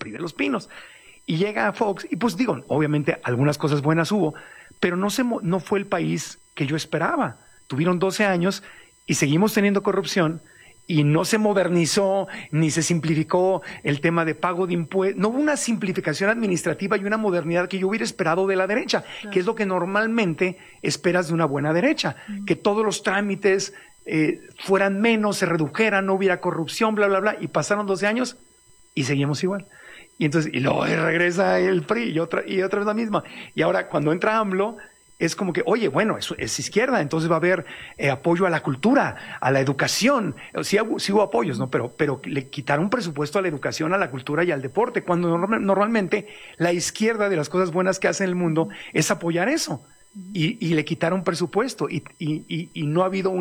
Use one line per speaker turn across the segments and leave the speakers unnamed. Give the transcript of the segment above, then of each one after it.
PRI de los Pinos. Y llega a Fox, y pues digo, obviamente algunas cosas buenas hubo, pero no fue el país que yo esperaba. Tuvieron 12 años y seguimos teniendo corrupción, y no se modernizó ni se simplificó el tema de pago de impuestos. No hubo una simplificación administrativa y una modernidad que yo hubiera esperado de la derecha, claro, que es lo que normalmente esperas de una buena derecha, que todos los trámites fueran menos, se redujeran, no hubiera corrupción, bla, bla, bla, y pasaron 12 años y seguimos igual. Y entonces, y luego regresa el PRI y otra vez la misma. Y ahora cuando entra AMLO, es como que, oye, bueno, es izquierda, entonces va a haber apoyo a la cultura, a la educación. Sí hubo apoyos, ¿no? Pero le quitaron presupuesto a la educación, a la cultura y al deporte, cuando normalmente la izquierda, de las cosas buenas que hace en el mundo, es apoyar eso. Y le quitaron presupuesto y no ha habido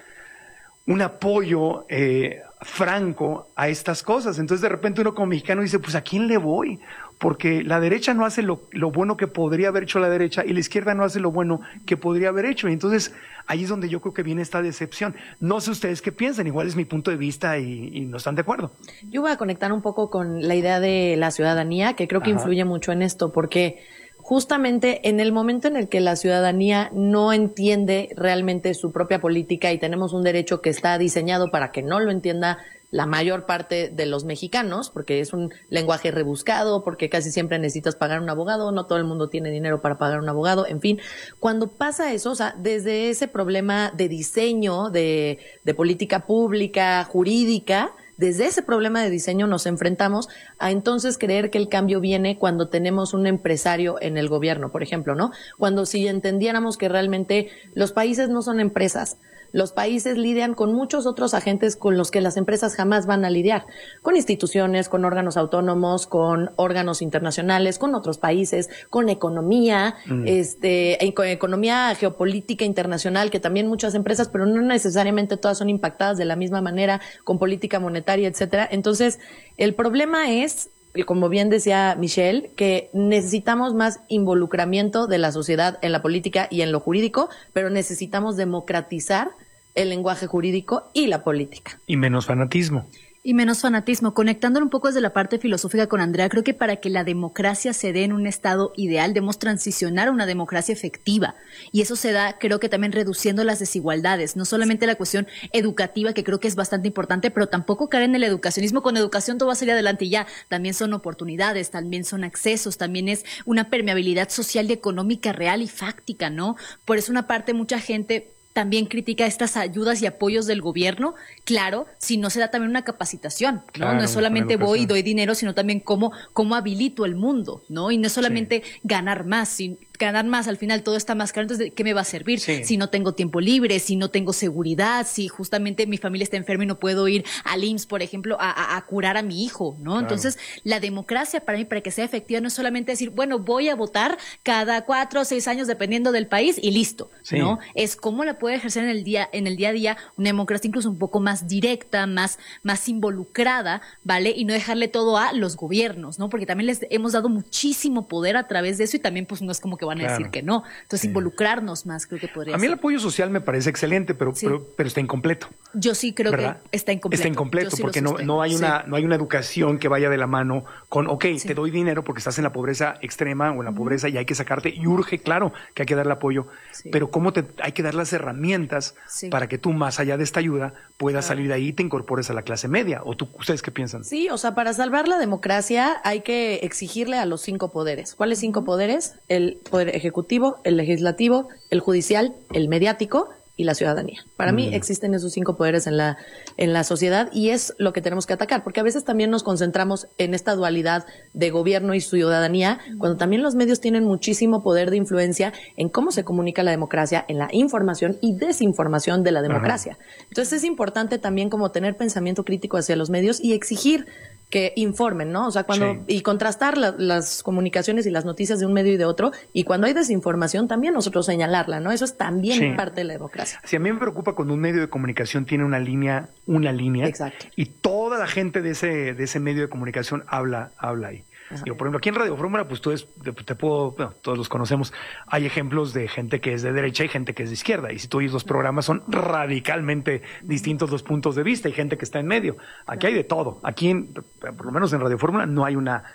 un apoyo franco a estas cosas. Entonces de repente uno como mexicano dice, pues ¿a quién le voy? Porque la derecha no hace lo bueno que podría haber hecho la derecha, y la izquierda no hace lo bueno que podría haber hecho. Y entonces ahí es donde yo creo que viene esta decepción. No sé ustedes qué piensan, igual es mi punto de vista y no están de acuerdo.
Yo voy a conectar un poco con la idea de la ciudadanía, que creo que influye mucho en esto, porque justamente en el momento en el que la ciudadanía no entiende realmente su propia política, y tenemos un derecho que está diseñado para que no lo entienda la mayor parte de los mexicanos, porque es un lenguaje rebuscado, porque casi siempre necesitas pagar un abogado, no todo el mundo tiene dinero para pagar un abogado, en fin. Cuando pasa eso, o sea, desde ese problema de diseño, de política pública, jurídica, desde ese problema de diseño nos enfrentamos a entonces creer que el cambio viene cuando tenemos un empresario en el gobierno, por ejemplo, ¿no? Cuando si entendiéramos que realmente los países no son empresas, los países lidian con muchos otros agentes con los que las empresas jamás van a lidiar, con instituciones, con órganos autónomos, con órganos internacionales, con otros países, con economía, con economía geopolítica internacional, que también muchas empresas, pero no necesariamente todas son impactadas de la misma manera, con política monetaria, etcétera. Entonces, el problema es, como bien decía Michelle, que necesitamos más involucramiento de la sociedad en la política y en lo jurídico, pero necesitamos democratizar el lenguaje jurídico y la política.
Y menos fanatismo.
Y menos fanatismo. Conectándolo un poco desde la parte filosófica con Andrea, creo que para que la democracia se dé en un estado ideal, debemos transicionar a una democracia efectiva. Y eso se da, creo que también reduciendo las desigualdades, no solamente la cuestión educativa, que creo que es bastante importante, pero tampoco caer en el educacionismo. Con educación todo va a salir adelante y ya. También son oportunidades, también son accesos, también es una permeabilidad social y económica real y fáctica, ¿no? Por eso una parte, mucha gente también critica estas ayudas y apoyos del gobierno, claro, si no se da también una capacitación, ¿no?
Claro,
No es solamente voy y doy dinero, sino también cómo habilito el mundo, ¿no? Y no es solamente ganar más, al final todo está más caro, entonces ¿de qué me va a servir? Si no tengo tiempo libre, si no tengo seguridad, si justamente mi familia está enferma y no puedo ir al IMSS, por ejemplo, a curar a mi hijo, ¿no? Claro. Entonces, la democracia para mí, para que sea efectiva, no es solamente decir, bueno, voy a votar cada 4 o 6 años dependiendo del país y listo, ¿no? Es cómo la puede ejercer en el día a día una democracia incluso un poco más directa, más involucrada, ¿vale? Y no dejarle todo a los gobiernos, ¿no? Porque también les hemos dado muchísimo poder a través de eso y también pues no es como que van a decir que no. Entonces involucrarnos más creo que podría ser.
A mí el apoyo social me parece excelente, pero está incompleto.
Yo sí creo que está incompleto.
Está incompleto porque no hay una educación que vaya de la mano con, te doy dinero porque estás en la pobreza extrema o en la pobreza y hay que sacarte, y urge, claro, que hay que darle apoyo, pero hay que dar las herramientas para que tú, más allá de esta ayuda, puedas salir de ahí y te incorpores a la clase media. ¿Ustedes qué piensan?
Sí, o sea, para salvar la democracia hay que exigirle a los 5 poderes. ¿Cuáles 5 poderes? El poder ejecutivo, el legislativo, el judicial, el mediático y la ciudadanía. Para mí existen esos 5 poderes en la sociedad y es lo que tenemos que atacar, porque a veces también nos concentramos en esta dualidad de gobierno y ciudadanía, cuando también los medios tienen muchísimo poder de influencia en cómo se comunica la democracia, en la información y desinformación de la democracia. Entonces es importante también como tener pensamiento crítico hacia los medios y exigir que informen, ¿no? O sea, y contrastar las comunicaciones y las noticias de un medio y de otro, y cuando hay desinformación también nosotros señalarla, ¿no? Eso es también parte de la democracia.
Sí, a mí me preocupa cuando un medio de comunicación tiene una línea,
exacto,
y toda la gente de ese medio de comunicación habla ahí. Digo, por ejemplo, aquí en Radio Fórmula, pues todos los conocemos, hay ejemplos de gente que es de derecha y gente que es de izquierda, y si tú oyes los programas son radicalmente distintos los puntos de vista, hay gente que está en medio. Aquí hay de todo. Aquí, por lo menos en Radio Fórmula, no hay una